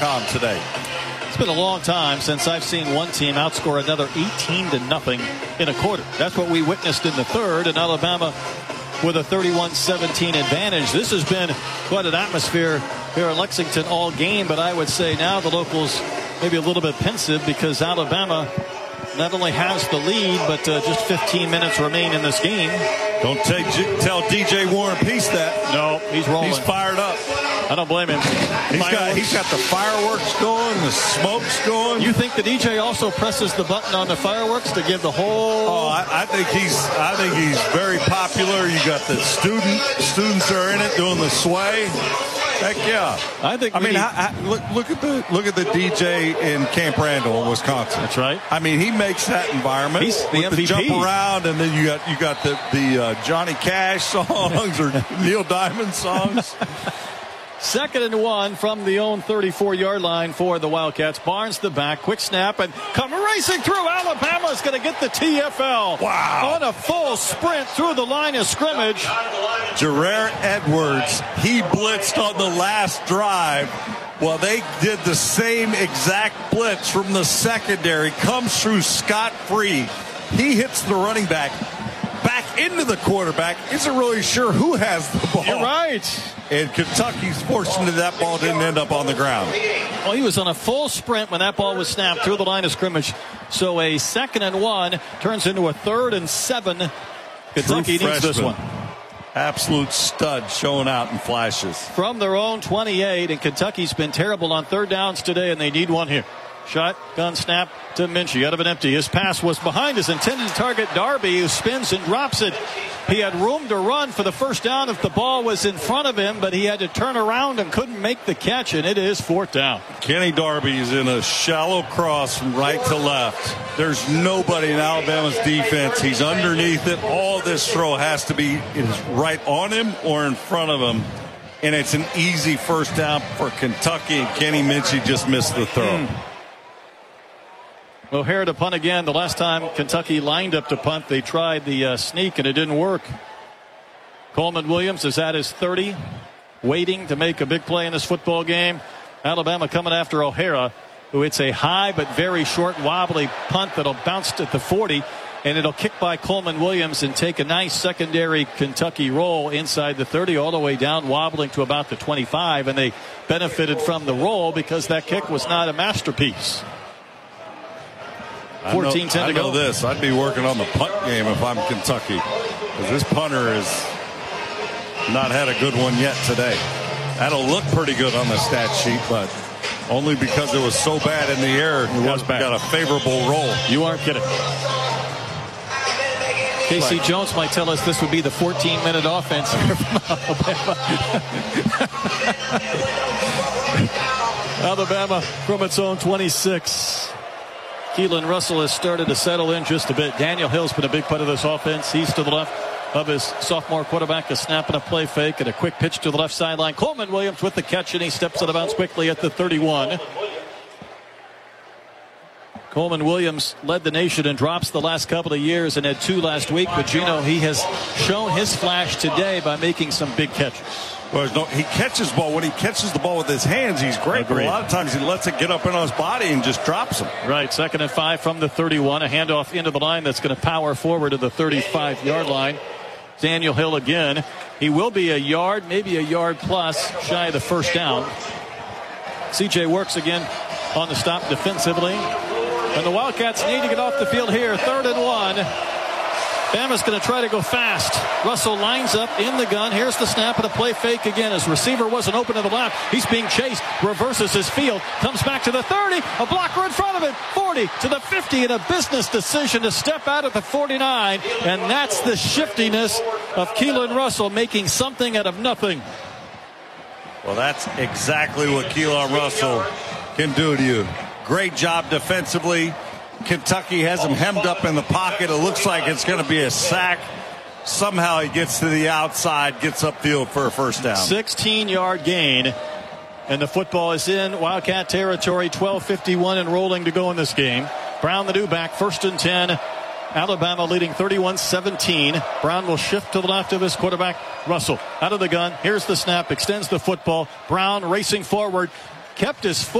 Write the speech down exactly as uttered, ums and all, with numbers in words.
com today. It's been a long time since I've seen one team outscore another eighteen to nothing in a quarter. That's what we witnessed in the third, and Alabama with a thirty-one seventeen advantage. This has been quite an atmosphere here in Lexington all game, but I would say now the locals maybe a little bit pensive because Alabama not only has the lead, but uh, just fifteen minutes remain in this game. Don't take, tell D J War and Peace that. No, he's rolling. He's fired up. I don't blame him. He's got, he's got the fireworks going, the smoke's going. You think the D J also presses the button on the fireworks to give the whole? Oh, I, I think he's. I think he's very popular. You got the student students are in it doing the sway. Heck yeah! I think. I mean, need, I, I, look look at the look at the D J in Camp Randall in Wisconsin. That's right. I mean, he makes that environment. He's the with M V P. The jump around, and then you got you got the the uh, Johnny Cash songs or Neil Diamond songs. Second and one from the own thirty-four yard line for the Wildcats. Barnes the back, quick snap, and come racing through. Alabama is going to get the T F L. Wow. On a full sprint through the line of scrimmage. Jareer Edwards, he blitzed on the last drive. Well, they did the same exact blitz from the secondary. Comes through scot-free. He hits the running back back into the quarterback. Isn't really sure who has the ball. You're right. And Kentucky's fortunate that ball didn't end up on the ground. Well, he was on a full sprint when that ball was snapped through the line of scrimmage. So a second and one turns into a third and seven. Kentucky needs this one. Absolute stud showing out in flashes. From their own twenty-eight, and Kentucky's been terrible on third downs today, and they need one here. Shotgun snap to Minchie out of an empty. His pass was behind his intended target, Darby, who spins and drops it. He had room to run for the first down if the ball was in front of him, but he had to turn around and couldn't make the catch, and it is fourth down. Kenny Darby is in a shallow cross from right to left. There's nobody in Alabama's defense. He's underneath it. All this throw has to be right on him or in front of him. And it's an easy first down for Kentucky, and Kenny Minchie just missed the throw. Mm. O'Hare to punt again. The last time Kentucky lined up to punt, they tried the uh, sneak, and it didn't work. Coleman Williams is at his thirty, waiting to make a big play in this football game. Alabama coming after O'Hara, who hits a high but very short, wobbly punt that'll bounce at the forty, and it'll kick by Coleman Williams and take a nice secondary Kentucky roll inside the thirty, all the way down, wobbling to about the twenty-five, and they benefited from the roll because that kick was not a masterpiece. fourteen ten to go. I know this. I'd be working on the punt game if I'm Kentucky, because this punter has not had a good one yet today. That'll look pretty good on the stat sheet, but only because it was so bad in the air. It was bad. Got a favorable roll. You aren't kidding. Casey but, Jones might tell us this would be the fourteen minute offense here from Alabama. Alabama from its own twenty-six. Keelan Russell has started to settle in just a bit. Daniel Hill's been a big part of this offense. He's to the left of his sophomore quarterback, a snap and a play fake and a quick pitch to the left sideline. Coleman Williams with the catch, and he steps out of bounds quickly at the thirty-one. Coleman Williams led the nation in drops the last couple of years and had two last week. But, Gino, he has shown his flash today by making some big catches. Well, no, he catches the ball. When he catches the ball with his hands, he's great. Agreed. But a lot of times he lets it get up in on his body and just drops him. Right. Second and five from the thirty-one. A handoff into the line that's going to power forward to the thirty-five yard line. Daniel Hill again. He will be a yard, maybe a yard plus, shy of the first down. C J works again on the stop defensively. And the Wildcats need to get off the field here. Third and one. Bama's going to try to go fast. Russell lines up in the gun. Here's the snap and a play fake again. His receiver wasn't open to the left. He's being chased. Reverses his field. Comes back to the thirty. A blocker in front of it. forty to the fifty. And a business decision to step out at the forty-nine. And that's the shiftiness of Keelan Russell, making something out of nothing. Well, that's exactly what Keelan Russell can do to you. Great job defensively. Kentucky has him hemmed up in the pocket. It looks like it's going to be a sack. Somehow he gets to the outside, gets upfield for a first down. sixteen yard gain. And the football is in Wildcat territory. twelve fifty-one and rolling to go in this game. Brown, the new back, first and ten. Alabama leading thirty-one seventeen. Brown will shift to the left of his quarterback, Russell. Out of the gun. Here's the snap. Extends the football. Brown racing forward. Kept his foot.